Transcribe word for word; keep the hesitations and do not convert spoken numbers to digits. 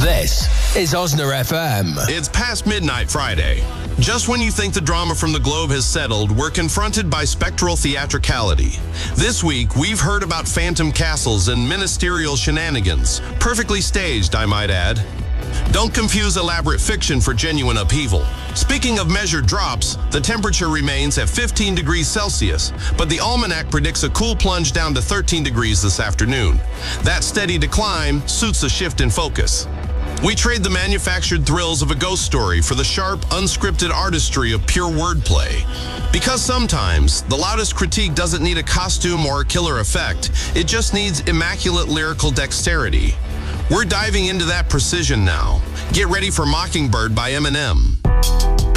This is Osner F M. It's past midnight Friday. Just when you think the drama from the Globe has settled, we're confronted by spectral theatricality. This week, we've heard about phantom castles and ministerial shenanigans. Perfectly staged, I might add. Don't confuse elaborate fiction for genuine upheaval. Speaking of measured drops, the temperature remains at fifteen degrees Celsius, but the almanac predicts a cool plunge down to thirteen degrees this afternoon. That steady decline suits a shift in focus. We trade the manufactured thrills of a ghost story for the sharp, unscripted artistry of pure wordplay. Because sometimes, the loudest critique doesn't need a costume or a killer effect. It just needs immaculate lyrical dexterity. We're diving into that precision now. Get ready for Mockingbird by Eminem.